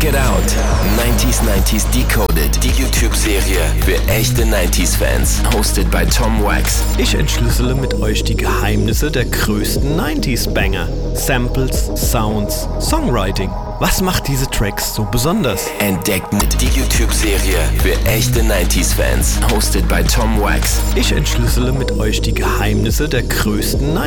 it out. 90s Decoded, die YouTube-Serie für echte 90s-Fans. Hosted by Tom Wax. Ich entschlüssele mit euch die Geheimnisse der größten 90s-Banger. Samples, Sounds, Songwriting. Was macht diese Tracks so besonders? Entdeckt mit die YouTube-Serie für echte 90s-Fans. Hosted by Tom Wax. Ich entschlüssele mit euch die Geheimnisse der größten